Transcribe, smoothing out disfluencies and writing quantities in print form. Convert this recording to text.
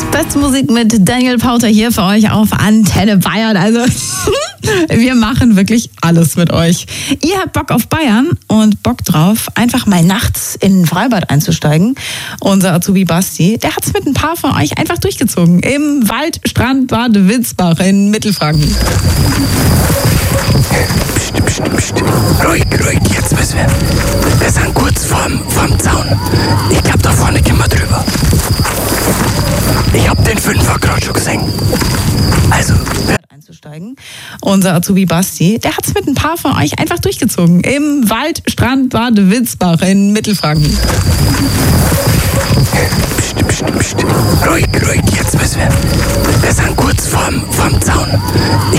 Beste Musik mit Daniel Pauter hier für euch auf Antenne Bayern. Also wir machen wirklich alles mit euch. Ihr habt Bock auf Bayern und Bock drauf, einfach mal nachts in ein Freibad einzusteigen. Unser Azubi Basti, der hat es mit ein paar von euch einfach durchgezogen. Im Waldstrandbad Witzbach in Mittelfranken. Psst. Ruhig, jetzt müssen wir. Wir sind kurz vorm Zaun. Ich glaube, da vorne gehen wir drüber. Ich hab den Fünfer gerade schon gesehen. Also, einzusteigen. Unser Azubi Basti, der hat es mit ein paar von euch einfach durchgezogen. Im Waldstrandbad Witzbach in Mittelfranken. Psst. Ruhig, jetzt müssen wir. Wir sind kurz vorm Zaun.